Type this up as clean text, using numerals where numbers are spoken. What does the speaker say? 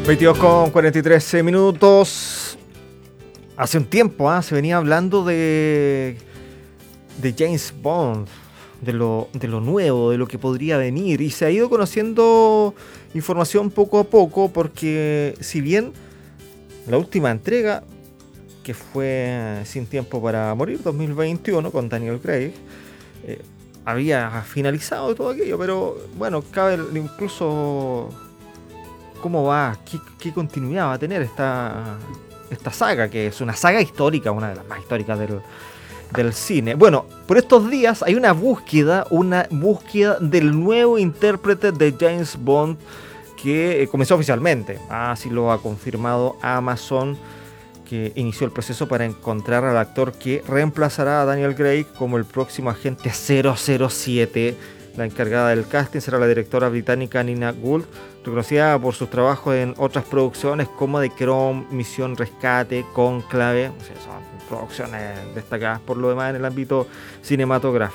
22:43 minutos. Hace un tiempo se venía hablando de James Bond, de lo nuevo, de lo que podría venir, y se ha ido conociendo información poco a poco, porque si bien la última entrega, que fue Sin Tiempo para Morir 2021 con Daniel Craig, había finalizado todo aquello, pero bueno, cabe incluso cómo va, qué continuidad va a tener esta saga, que es una saga histórica, una de las más históricas del cine. Bueno, por estos días hay una búsqueda del nuevo intérprete de James Bond que comenzó oficialmente. Así lo ha confirmado Amazon, que inició el proceso para encontrar al actor que reemplazará a Daniel Craig como el próximo agente 007. La encargada del casting será la directora británica Nina Gould, reconocida por sus trabajos en otras producciones como The Crown, Misión Rescate, Cónclave. O sea, son producciones destacadas por lo demás en el ámbito cinematográfico.